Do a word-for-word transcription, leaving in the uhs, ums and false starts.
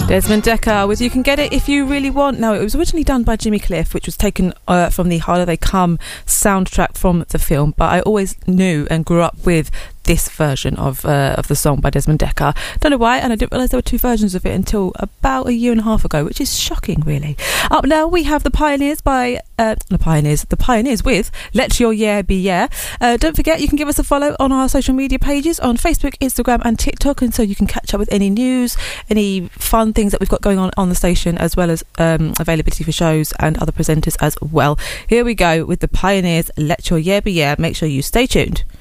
Desmond Dekker with You Can Get It If You Really Want. Now, it was originally done by Jimmy Cliff, which was taken uh, from the Harder They Come soundtrack from the film, but I always knew and grew up with this version of uh, of the song by Desmond Dekker. Don't know why, and I didn't realise there were two versions of it until about a year and a half ago, which is shocking, really. Up now, we have The Pioneers by uh, the Pioneers, The Pioneers with Let Your Yeah Be Yeah. Uh, don't forget, you can give us a follow on our social media pages on Facebook, Instagram, and TikTok, and so you can catch up with any news, any fun things that we've got going on on the station, as well as um, availability for shows and other presenters as well. Here we go with The Pioneers, Let Your Yeah Be Yeah. Make sure you stay tuned.